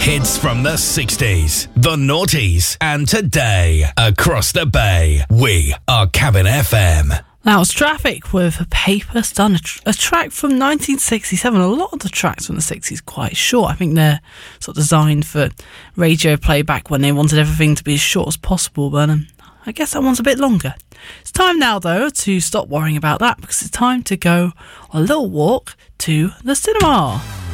Hits from the 60s, the noughties, and today. Across the bay, we are Cabin FM. That was Traffic with Paper Stone, a track from 1967. A lot of the tracks from the 60s quite short. I think they're sort of designed for radio playback when they wanted everything to be as short as possible, but I guess that one's a bit longer. It's time now, though, to stop worrying about that because it's time to go on a little walk to the cinema.